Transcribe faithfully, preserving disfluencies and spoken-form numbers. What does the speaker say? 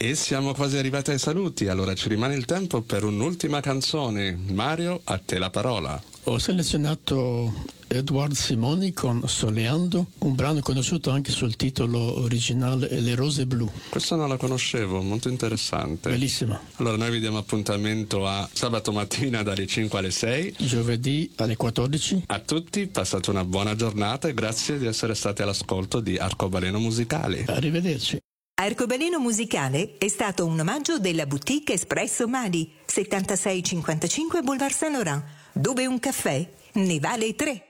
E siamo quasi arrivati ai saluti, allora ci rimane il tempo per un'ultima canzone. Mario, a te la parola. Ho selezionato Edward Simoni con Soleando, un brano conosciuto anche sul titolo originale Le Rose Blu. Questa non la conoscevo, molto interessante. Bellissima. Allora noi vi diamo appuntamento a sabato mattina dalle cinque alle sei. Giovedì alle quattordici. A tutti, passate una buona giornata e grazie di essere stati all'ascolto di Arcobaleno Musicale. Arrivederci. Arcobaleno Musicale è stato un omaggio della boutique Espresso Mali, settantasei cinquantacinque Boulevard Saint Laurent, dove un caffè ne vale tre.